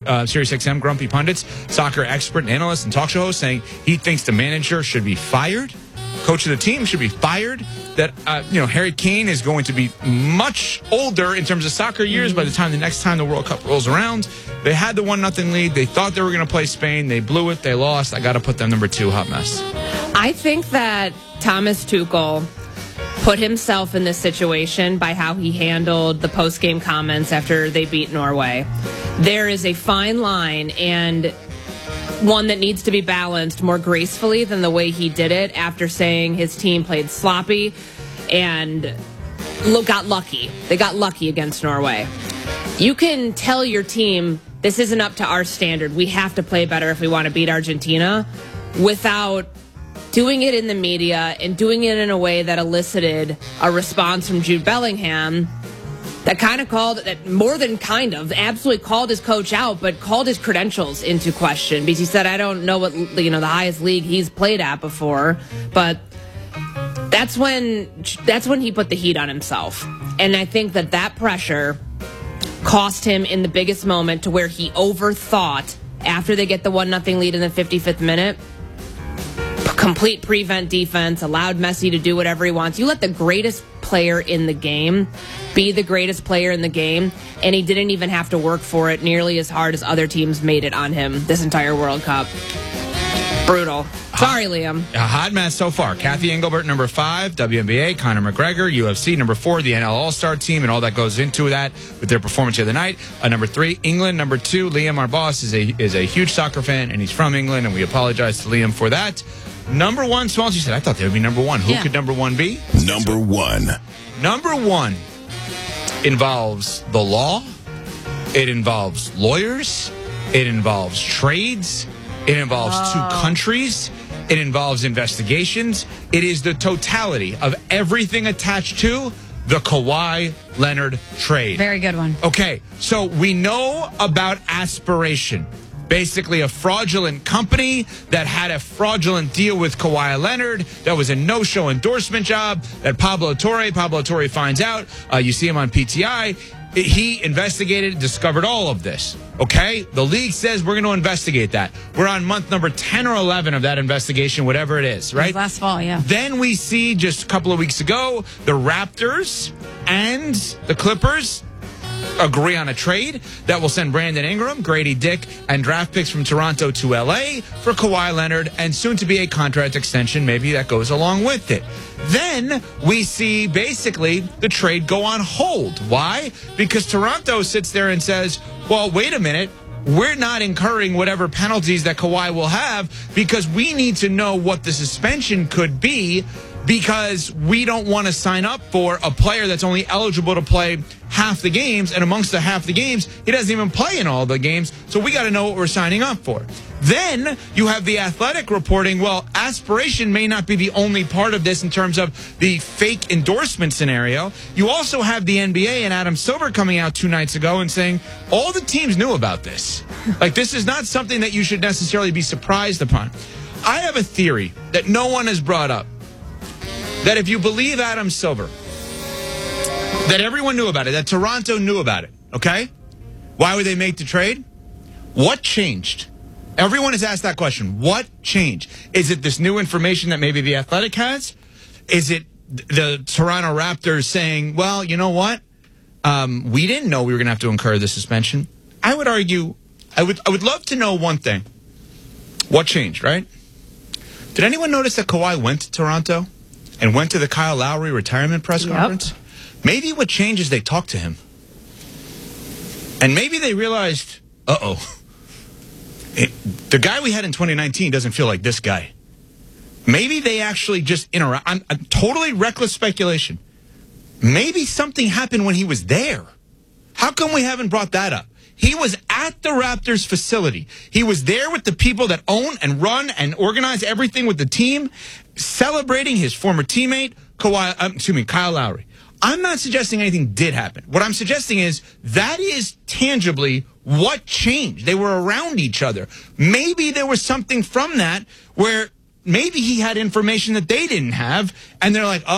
SiriusXM Grumpy Pundits, soccer expert and analyst and talk show host, saying he thinks the manager should be fired. Coach of the team should be fired. That Harry Kane is going to be much older in terms of soccer years by the next time the World Cup rolls around. They had the 1-0 lead. They thought they were going to play Spain. They blew it. They lost. I got to put them number 2. Hot mess. I think that Thomas Tuchel put himself in this situation by how he handled the post-game comments after they beat Norway. There is a fine line, and one that needs to be balanced more gracefully than the way he did it after saying his team played sloppy and got lucky. They got lucky against Norway. You can tell your team, this isn't up to our standard. We have to play better if we want to beat Argentina, without doing it in the media and doing it in a way that elicited a response from Jude Bellingham that absolutely called his coach out, but called his credentials into question, because he said, I don't know what, the highest league he's played at before, but that's when he put the heat on himself. And I think that pressure cost him in the biggest moment, to where he overthought after they get the 1-0 lead in the 55th minute. Complete prevent defense, allowed Messi to do whatever he wants. You let the greatest player in the game be the greatest player in the game, and he didn't even have to work for it nearly as hard as other teams made it on him this entire World Cup. Brutal. Sorry, Liam. A hot mess so far. Kathy Engelbert, number 5. WNBA, Conor McGregor. UFC, number 4. The NL All-Star team and all that goes into that with their performance the other night. Number 3, England. Number 2, Liam, our boss, is a huge soccer fan, and he's from England, and we apologize to Liam for that. Number 1, Smalls, you said, I thought they would be number 1. Who could number 1 be? Number 1. Number 1 involves the law. It involves lawyers. It involves trades. It involves 2 countries. It involves investigations. It is the totality of everything attached to the Kawhi Leonard trade. Very good one. Okay, so we know about Aspiration. Basically a fraudulent company that had a fraudulent deal with Kawhi Leonard. That was a no-show endorsement job that Pablo Torre finds out. You see him on PTI. He investigated, discovered all of this. Okay? The league says we're going to investigate that. We're on month number 10 or 11 of that investigation, whatever it is, right? Last fall, yeah. Then we see just a couple of weeks ago, the Raptors and the Clippers agree on a trade that will send Brandon Ingram, Grady Dick, and draft picks from Toronto to L.A. for Kawhi Leonard, and soon to be a contract extension maybe that goes along with it. Then we see basically the trade go on hold. Why? Because Toronto sits there and says, well, wait a minute. We're not incurring whatever penalties that Kawhi will have because we need to know what the suspension could be, because we don't want to sign up for a player that's only eligible to play half the games, and amongst the half the games, he doesn't even play in all the games, so we got to know what we're signing up for. Then you have The Athletic reporting, well, Aspiration may not be the only part of this in terms of the fake endorsement scenario. You also have the NBA and Adam Silver coming out 2 nights ago and saying all the teams knew about this. Like, this is not something that you should necessarily be surprised upon. I have a theory that no one has brought up, that if you believe Adam Silver, that everyone knew about it, that Toronto knew about it, okay? Why would they make the trade? What changed? Everyone has asked that question. What changed? Is it this new information that maybe The Athletic has? Is it the Toronto Raptors saying, well, you know what? We didn't know we were going to have to incur the suspension. I would argue, I would love to know one thing. What changed, right? Did anyone notice that Kawhi went to Toronto and went to the Kyle Lowry retirement press conference? Maybe what changed is they talked to him. And maybe they realized, the guy we had in 2019 doesn't feel like this guy. Maybe they actually just interact. I'm totally reckless speculation. Maybe something happened when he was there. How come we haven't brought that up? He was at the Raptors facility. He was there with the people that own and run and organize everything with the team, celebrating his former teammate, Kyle Lowry. I'm not suggesting anything did happen. What I'm suggesting is that is tangibly what changed. They were around each other. Maybe there was something from that where maybe he had information that they didn't have, and they're like,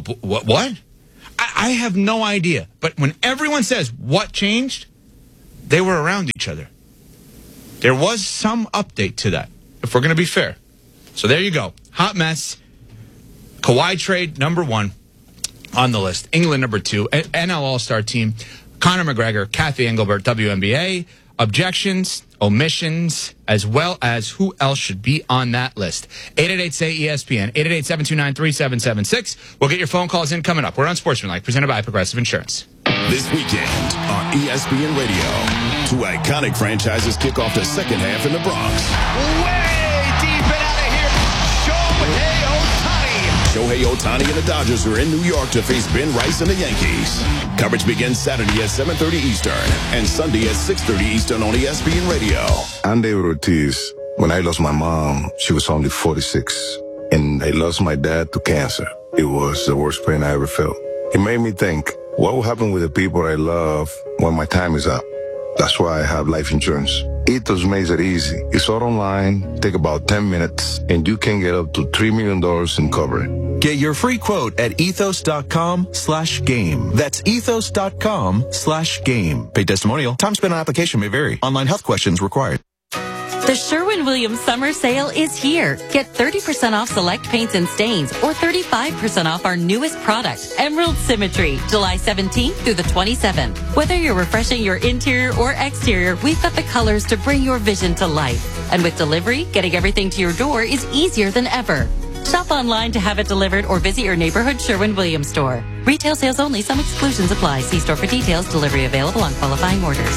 what? I have no idea. But when everyone says what changed, they were around each other. There was some update to that, if we're going to be fair. So there you go. Hot mess. Kawhi trade, number 1 on the list. England, number 2. NL All-Star team. Conor McGregor, Kathy Engelbert, WNBA. Objections, omissions, as well as who else should be on that list. 888-SAY-ESPN, 888-729-3776. We'll get your phone calls in coming up. We're on Sportsmanlike, presented by Progressive Insurance. This weekend on ESPN Radio, 2 iconic franchises kick off the second half in the Bronx. Way deep and out of here, Shohei Ohtani. Shohei Ohtani and the Dodgers are in New York to face Ben Rice and the Yankees. Coverage begins Saturday at 7:30 Eastern and Sunday at 6:30 Eastern on ESPN Radio. I'm David Ortiz. When I lost my mom, she was only 46. And I lost my dad to cancer. It was the worst pain I ever felt. It made me think, what will happen with the people I love when my time is up? That's why I have life insurance. Ethos makes it easy. It's all online, take about 10 minutes, and you can get up to $3 million in coverage. Get your free quote at ethos.com/game. That's ethos.com/game. Paid testimonial. Time spent on application may vary. Online health questions required. The Sherwin-Williams Summer Sale is here. Get 30% off select paints and stains or 35% off our newest product, Emerald Symmetry, July 17th through the 27th. Whether you're refreshing your interior or exterior, we've got the colors to bring your vision to life. And with delivery, getting everything to your door is easier than ever. Shop online to have it delivered or visit your neighborhood Sherwin-Williams store. Retail sales only. Some exclusions apply. See store for details. Delivery available on qualifying orders.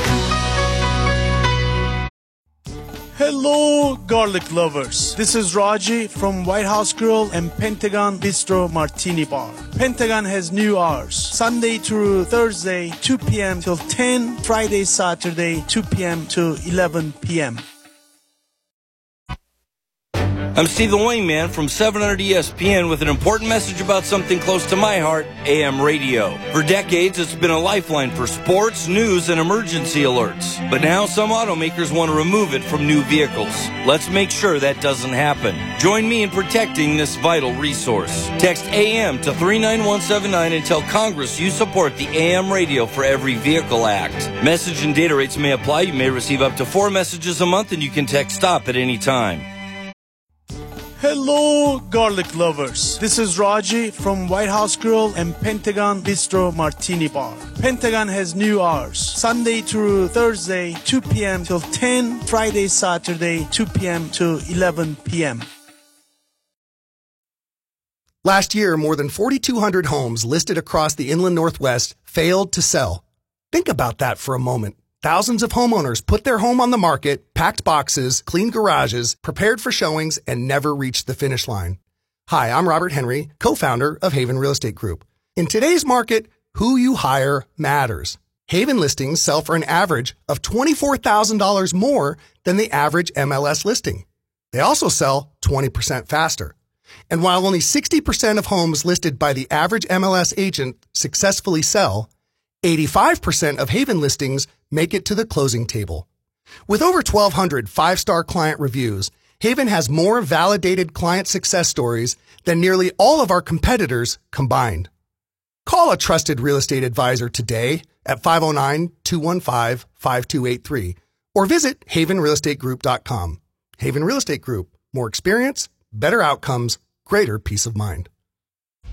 Hello, garlic lovers. This is Raji from White House Grill and Pentagon Bistro Martini Bar. Pentagon has new hours. Sunday through Thursday, 2 p.m. till 10. Friday, Saturday, 2 p.m. to 11 p.m. I'm Steve the Wingman from 700 ESPN with an important message about something close to my heart, AM radio. For decades, it's been a lifeline for sports, news, and emergency alerts. But now some automakers want to remove it from new vehicles. Let's make sure that doesn't happen. Join me in protecting this vital resource. Text AM to 39179 and tell Congress you support the AM Radio for Every Vehicle Act. Message and data rates may apply. You may receive up to 4 messages a month, and you can text STOP at any time. Hello, garlic lovers. This is Raji from White House Grill and Pentagon Bistro Martini Bar. Pentagon has new hours. Sunday through Thursday, 2 p.m. till 10. Friday, Saturday, 2 p.m. to 11 p.m. Last year, more than 4,200 homes listed across the inland Northwest failed to sell. Think about that for a moment. Thousands of homeowners put their home on the market, packed boxes, cleaned garages, prepared for showings, and never reached the finish line. Hi, I'm Robert Henry, co-founder of Haven Real Estate Group. In today's market, who you hire matters. Haven listings sell for an average of $24,000 more than the average MLS listing. They also sell 20% faster. And while only 60% of homes listed by the average MLS agent successfully sell, 85% of Haven listings make it to the closing table. With over 1,200 5-star client reviews, Haven has more validated client success stories than nearly all of our competitors combined. Call a trusted real estate advisor today at 509-215-5283 or visit havenrealestategroup.com. Haven Real Estate Group. More experience, better outcomes, greater peace of mind.